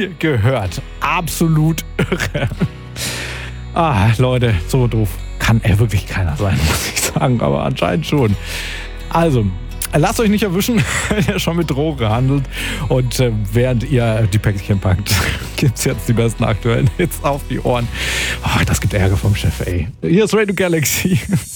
nie gehört. Absolut irre. Leute, so doof kann er wirklich keiner sein, muss ich sagen, aber anscheinend schon. Also, lasst euch nicht erwischen, wenn ihr schon mit Drogen handelt. Und während ihr die Päckchen packt, gibt's jetzt die besten aktuellen Hits auf die Ohren. Das gibt Ärger vom Chef, ey. Hier ist Radio Galaxy.